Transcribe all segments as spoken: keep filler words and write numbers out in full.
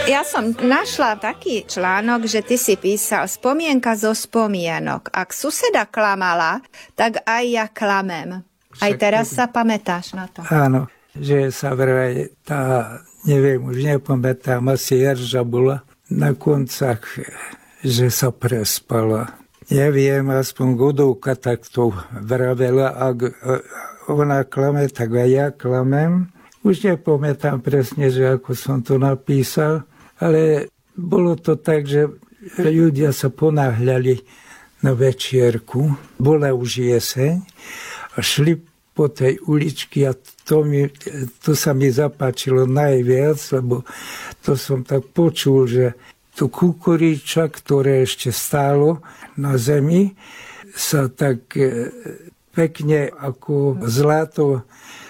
Ja som našla taký článok, že ty si písal spomienka zo spomienok. Ak suseda klamala, tak aj ja klamem. Aj teraz sa pamätáš na to? Áno, že sa vraj tá, neviem, už nepamätám, asi Erža bola na koncach, že sa prespala. Neviem, aspoň Godovka takto vravela, ak ona klame, tak aj ja klamem. Už nepamätám presne, že ako som to napísal, ale bolo to tak, že ľudia sa ponáhľali na večierku. Bola už jeseň a šli po tej uličky a to, mi, to sa mi zapáčilo najviac, lebo to som tak počul, že to kukuriča, ktoré ešte stálo na zemi, sa tak pekne ako zlato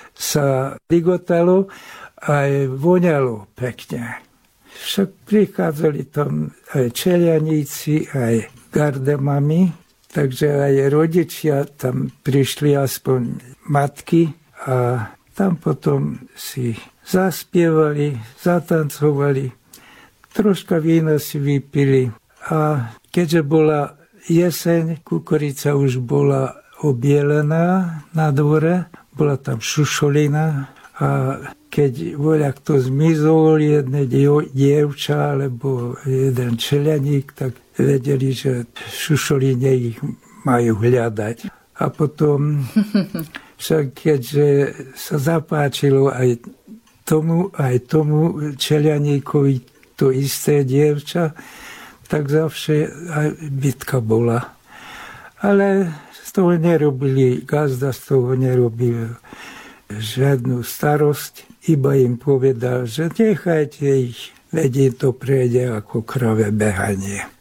sa ligotalo a aj voňalo pekne. Však prichádzali tam aj čelianíci, aj gardemami, takže aj rodičia tam prišli, aspoň matky, a tam potom si zaspievali, zatancovali, troška vína si vypili a keďže bola jeseň, kukurica už bola obielená na dvore, bola tam šušolina a keď voľa kto zmizol, jedné dievča alebo jeden čelianík, tak vedeli, že v šušoline ich majú hľadať. A potom však keďže sa zapáčilo aj tomu, aj tomu čelianíkovi to isté dievča, tak zavše aj bitka bola. Ale z toho nerobili, gazda z toho nerobil žiadnu starosť, iba im povedal, že nechajte ich, veď to prejde ako krave behanie.